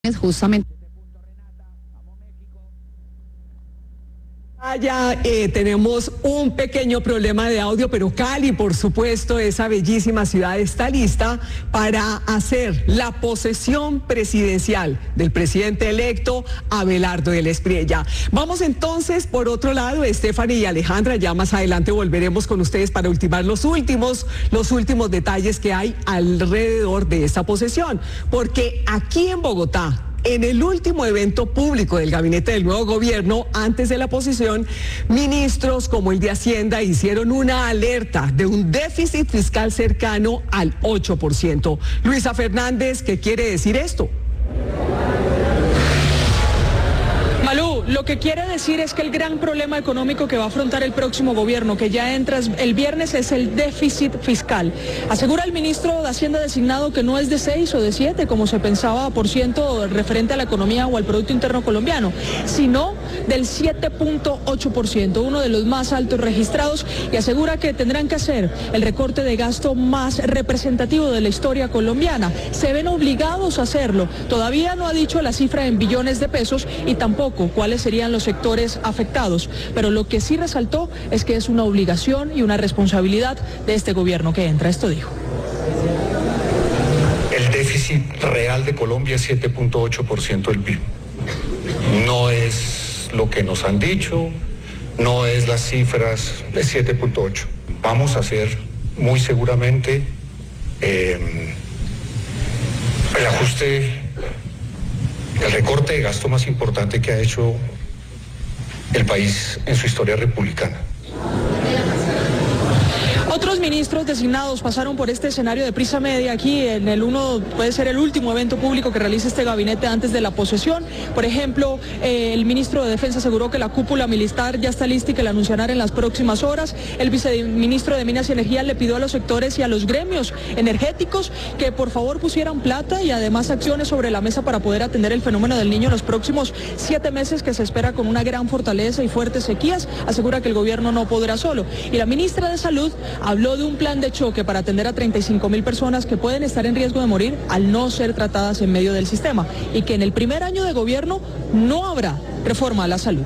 Justamente. Tenemos un pequeño problema de audio, pero Cali, por supuesto, esa bellísima ciudad está lista para hacer la posesión presidencial del presidente electo Abelardo del Espriella. Vamos entonces, por otro lado, Stephanie y Alejandra, ya más adelante volveremos con ustedes para ultimar los últimos detalles que hay alrededor de esta posesión, porque aquí en Bogotá, en el último evento público del gabinete del nuevo gobierno, antes de la posesión, ministros como el de Hacienda hicieron una alerta de un déficit fiscal cercano al 8%. Luisa Fernández, ¿qué quiere decir esto? Malú, lo que quiere decir es que el gran problema económico que va a afrontar el próximo gobierno, que ya entra el viernes, es el déficit fiscal. Asegura el ministro de Hacienda designado que no es de 6 o de 7, como se pensaba, por ciento referente a la economía o al Producto Interno Colombiano, sino del 7.8%, uno de los más altos registrados, y asegura que tendrán que hacer el recorte de gasto más representativo de la historia colombiana. Se ven obligados a hacerlo. Todavía no ha dicho la cifra en billones de pesos y tampoco cuáles serían los sectores afectados, pero lo que sí resaltó es que es una obligación y una responsabilidad de este gobierno que entra. Esto dijo. El déficit real de Colombia es 7.8% del PIB. No es lo que nos han dicho, no es las cifras de 7.8. Vamos a hacer muy seguramente el ajuste, el recorte de gasto más importante que ha hecho el país en su historia republicana. Otros ministros designados pasaron por este escenario de prisa media aquí en puede ser el último evento público que realice este gabinete antes de la posesión. Por ejemplo, el ministro de Defensa aseguró que la cúpula militar ya está lista y que la anunciarán en las próximas horas. El viceministro de Minas y Energía le pidió a los sectores y a los gremios energéticos que por favor pusieran plata y además acciones sobre la mesa para poder atender el fenómeno del Niño en los próximos 7 meses, que se espera con una gran fortaleza y fuertes sequías. Asegura que el gobierno no podrá solo. Y la ministra de Salud habló de un plan de choque para atender a 35.000 personas que pueden estar en riesgo de morir al no ser tratadas en medio del sistema, y que en el primer año de gobierno no habrá reforma a la salud.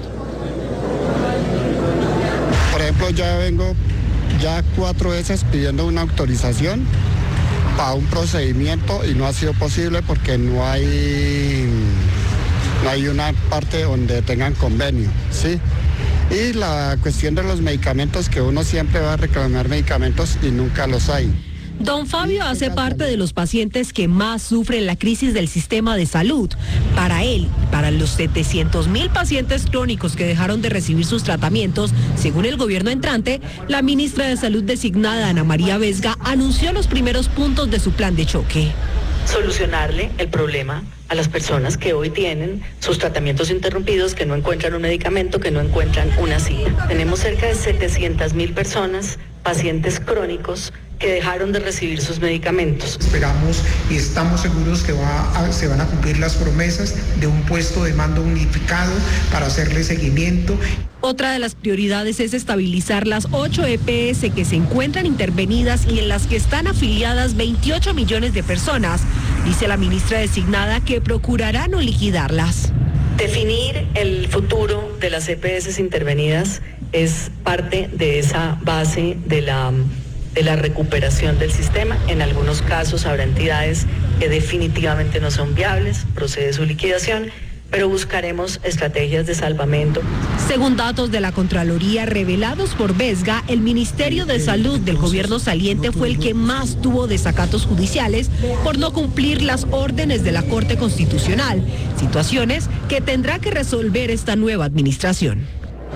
Por ejemplo, ya vengo 4 veces pidiendo una autorización para un procedimiento y no ha sido posible porque no hay una parte donde tengan convenio, ¿sí? Y la cuestión de los medicamentos, que uno siempre va a reclamar medicamentos y nunca los hay. Don Fabio hace parte de los pacientes que más sufren la crisis del sistema de salud. Para él y para los 700.000 pacientes crónicos que dejaron de recibir sus tratamientos, según el gobierno entrante, la ministra de Salud designada, Ana María Vesga, anunció los primeros puntos de su plan de choque. Solucionarle el problema a las personas que hoy tienen sus tratamientos interrumpidos, que no encuentran un medicamento, que no encuentran una silla. Tenemos cerca de 700.000 personas, pacientes crónicos, que dejaron de recibir sus medicamentos. Esperamos y estamos seguros que se van a cumplir las promesas de un puesto de mando unificado para hacerle seguimiento. Otra de las prioridades es estabilizar las 8 EPS que se encuentran intervenidas y en las que están afiliadas 28 millones de personas. Dice la ministra designada que procurará no liquidarlas. Definir el futuro de las EPS intervenidas es parte de esa base de la recuperación del sistema. En algunos casos habrá entidades que definitivamente no son viables, procede su liquidación, pero buscaremos estrategias de salvamento. Según datos de la Contraloría revelados por Vesga, el Ministerio de Salud del gobierno saliente fue el que más tuvo desacatos judiciales por no cumplir las órdenes de la Corte Constitucional, situaciones que tendrá que resolver esta nueva administración.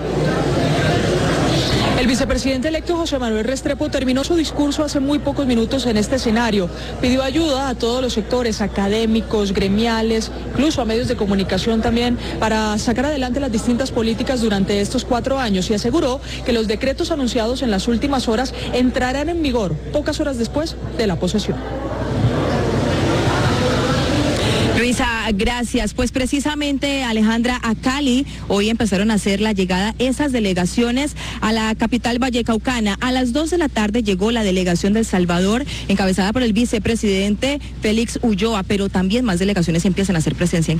El vicepresidente electo José Manuel Restrepo terminó su discurso hace muy pocos minutos en este escenario. Pidió ayuda a todos los sectores académicos, gremiales, incluso a medios de comunicación también, para sacar adelante las distintas políticas durante estos 4 años, y aseguró que los decretos anunciados en las últimas horas entrarán en vigor pocas horas después de la posesión. Luisa. gracias. Pues precisamente, Alejandra, a Cali hoy empezaron a hacer la llegada esas delegaciones a la capital vallecaucana. A las 2 de la tarde llegó la delegación de El Salvador, encabezada por el vicepresidente Félix Ulloa, pero también más delegaciones empiezan a hacer presencia en